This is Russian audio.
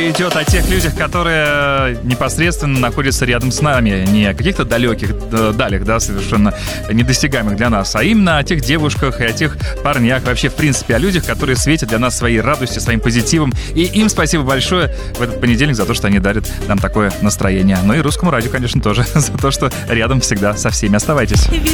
Идет о тех людях, которые непосредственно находятся рядом с нами, не о каких-то далеких далях, да, совершенно недосягаемых для нас, а именно о тех девушках и о тех парнях, вообще, в принципе, о людях, которые светят для нас своей радостью, своим позитивом. И им спасибо большое в этот понедельник за то, что они дарят нам такое настроение. Ну и Русскому радио, конечно, тоже за то, что рядом всегда со всеми. Оставайтесь.